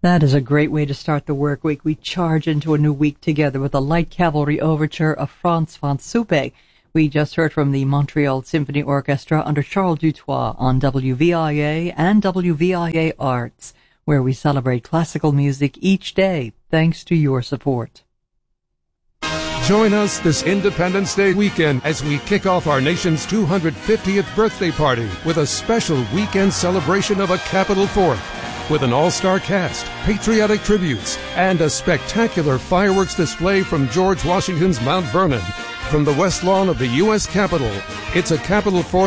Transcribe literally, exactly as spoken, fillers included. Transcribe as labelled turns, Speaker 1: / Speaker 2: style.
Speaker 1: That is a great way to start the work week. We charge into a new week together with a light cavalry overture of Franz von Suppe. We just heard from the Montreal Symphony Orchestra under Charles Dutoit on W V I A and W V I A Arts, where we celebrate classical music each day thanks to your support.
Speaker 2: Join us this Independence Day weekend as we kick off our nation's two hundred fiftieth birthday party with a special weekend celebration of a Capitol Fourth. With an all-star cast, patriotic tributes, and a spectacular fireworks display from George Washington's Mount Vernon. From the West Lawn of the U S Capitol, it's a Capitol Fourth